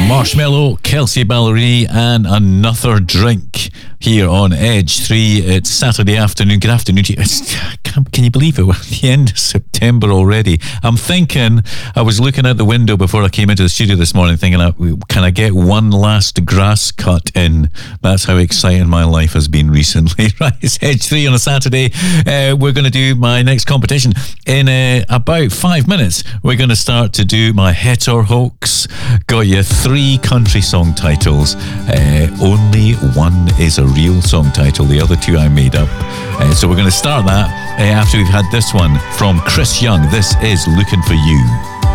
Marshmello, Kelsey Ballerini, and Another Drink here on Edge 3. It's Saturday afternoon. Good afternoon to you. Can you believe it? We're at the end of September already. I'm thinking, I was looking out the window before I came into the studio this morning thinking, can I get one last grass cut in? That's how exciting my life has been recently. Right, it's Edge 3 on a Saturday. We're going to do my next competition. In about 5 minutes, we're going to start to do my Het or Hoax. Got you 3 country song titles. Only one is a real song title. The other 2 I made up. So we're going to start that after we've had this one from Chris Young. This is Looking for You.